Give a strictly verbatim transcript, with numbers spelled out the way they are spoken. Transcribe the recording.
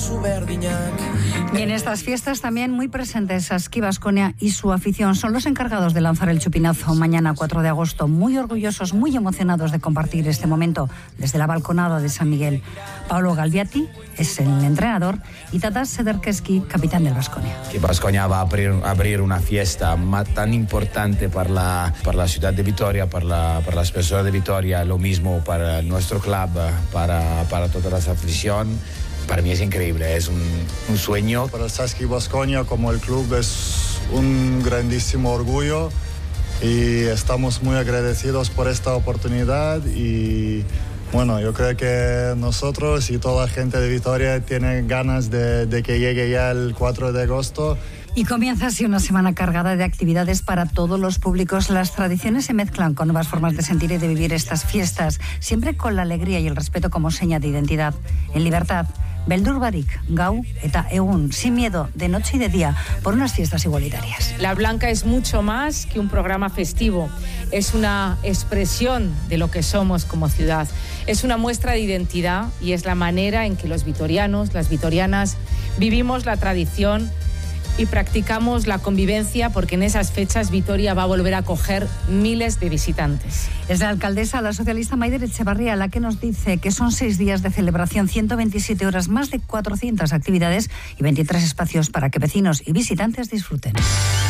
Y en estas fiestas también muy presentes Saski Baskonia y su afición son los encargados de lanzar el chupinazo mañana cuatro de agosto, muy orgullosos, muy emocionados de compartir este momento desde la balconada de San Miguel. Paolo Galviati es el entrenador y Tadas Sederkeski, capitán del Baskonia. Que Baskonia va a abrir, abrir una fiesta tan importante para la, para la ciudad de Vitoria, para, la, para las personas de Vitoria, lo mismo para nuestro club, para, para toda la afición. Para mí es increíble, es un, un sueño. Para el Saski Baskonia como el club es un grandísimo orgullo y estamos muy agradecidos por esta oportunidad y bueno, yo creo que nosotros y toda la gente de Vitoria tienen ganas de, de que llegue ya el cuatro de agosto. Y comienza así una semana cargada de actividades para todos los públicos. Las tradiciones se mezclan con nuevas formas de sentir y de vivir estas fiestas, siempre con la alegría y el respeto como seña de identidad. En libertad, beldur barik, gau eta egun, sin miedo, de noche y de día, por unas fiestas igualitarias. La Blanca es mucho más que un programa festivo. Es una expresión de lo que somos como ciudad. Es una muestra de identidad y es la manera en que los vitorianos, las vitorianas, vivimos la tradición y practicamos la convivencia, porque en esas fechas Vitoria va a volver a acoger miles de visitantes. Es la alcaldesa, la socialista Maider Etxebarria, la que nos dice que son seis días de celebración, ciento veintisiete horas, más de cuatrocientas actividades y veintitrés espacios para que vecinos y visitantes disfruten.